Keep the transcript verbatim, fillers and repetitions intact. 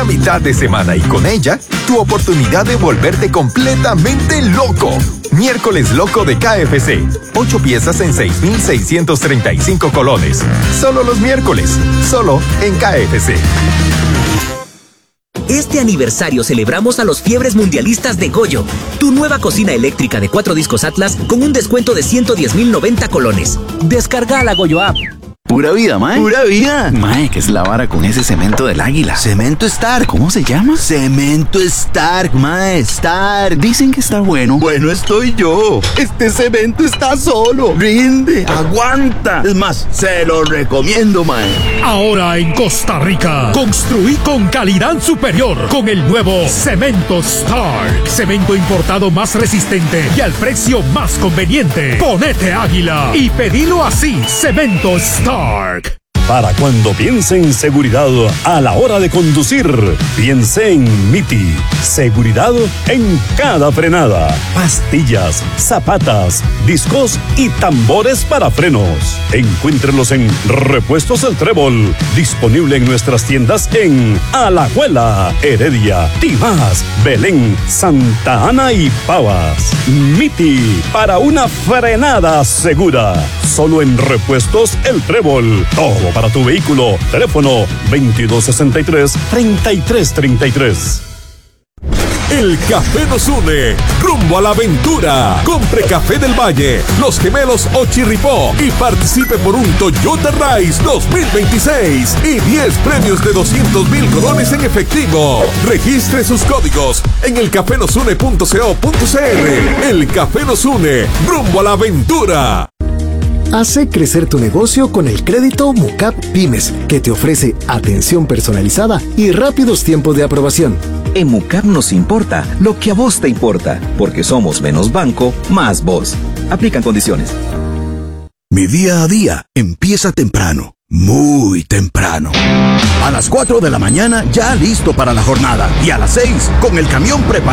mitad de semana y con ella, tu oportunidad de volverte completamente loco. Miércoles Loco de K F C. Ocho piezas en seis mil seiscientos treinta y cinco colones. Solo los miércoles. Solo en K F C. Este aniversario celebramos a los fiebres mundialistas de Goyo, tu nueva cocina eléctrica de cuatro discos Atlas con un descuento de ciento diez mil noventa colones. Descarga la Goyo App. Pura vida, mae. Pura vida. Mae, ¿qué es la vara con ese cemento del águila? Cemento Stark. ¿Cómo se llama? Cemento Stark, mae. Stark. Dicen que está bueno. Bueno estoy yo. Este cemento está solo. Rinde. Aguanta. Es más, se lo recomiendo, mae. Ahora en Costa Rica, construí con calidad superior con el nuevo Cemento Stark. Cemento importado más resistente y al precio más conveniente. Ponete águila y pedilo así. Cemento Stark. Para cuando piense en seguridad a la hora de conducir, piense en Miti. Seguridad en cada frenada. Pastillas, zapatas, discos y tambores para frenos. Encuéntrelos en Repuestos El Trébol. Disponible en nuestras tiendas en Alajuela, Heredia, Tibás, Belén, Santa Ana y Pavas. Miti, para una frenada segura. Solo en Repuestos El Trébol. Todo para tu vehículo. Teléfono veintidós sesenta y tres, treinta y tres treinta y tres. El café nos une, rumbo a la aventura. Compre Café del Valle, Los Gemelos o Chirripó y participe por un Toyota Rise dos mil veintiséis y diez premios de doscientos mil colones en efectivo. Registre sus códigos en el café nos une punto co punto cr. El Café nos une, rumbo a la aventura. Hace crecer tu negocio con el crédito Mucap Pymes, que te ofrece atención personalizada y rápidos tiempos de aprobación. En Mucap nos importa lo que a vos te importa, porque somos menos banco, más vos. Aplican condiciones. Mi día a día empieza temprano, muy temprano. A las cuatro de la mañana ya listo para la jornada y a las seis con el camión preparado